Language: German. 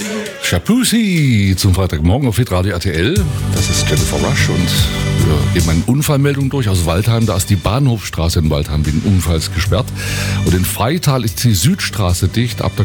Shabusi zum Freitagmorgen auf Hitradio RTL. Das ist Jennifer Rush und wir geben eine Unfallmeldung durch aus Waldheim. Da ist die Bahnhofstraße in Waldheim wegen Unfalls gesperrt. Und in Freital ist die Südstraße dicht ab der